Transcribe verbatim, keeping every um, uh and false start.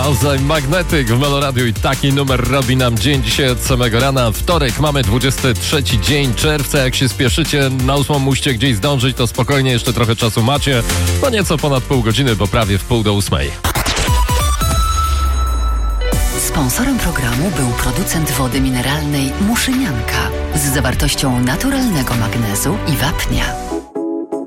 House i Magnetyk w Meloradiu i taki numer robi nam dzień dzisiaj od samego rana. Wtorek, mamy dwudziesty trzeci dzień czerwca. Jak się spieszycie, na ósmą musicie gdzieś zdążyć, to spokojnie, jeszcze trochę czasu macie. No nieco ponad pół godziny, bo prawie w pół do ósmej. Sponsorem programu był producent wody mineralnej Muszynianka z zawartością naturalnego magnezu i wapnia.